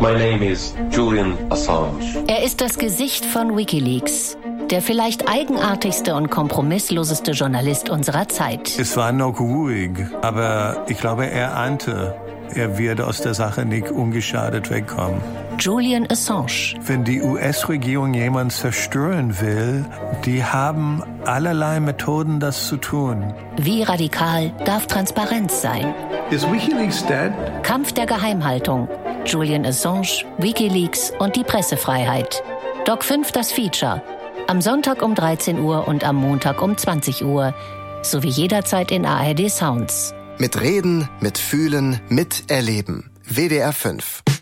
My name is Julian Assange. Er ist das Gesicht von WikiLeaks. Der vielleicht eigenartigste und kompromissloseste Journalist unserer Zeit. Es war noch ruhig, aber ich glaube, er ahnte, er wird aus der Sache nicht ungeschadet wegkommen. Julian Assange. Wenn die US-Regierung jemanden zerstören will, die haben allerlei Methoden, das zu tun. Wie radikal darf Transparenz sein? Is WikiLeaks dead? Kampf der Geheimhaltung. Julian Assange, WikiLeaks und die Pressefreiheit. Doc 5 das Feature. Am Sonntag um 13 Uhr und am Montag um 20 Uhr. Sowie jederzeit in ARD Sounds. Mit Reden, mit Fühlen, mit Erleben. WDR 5.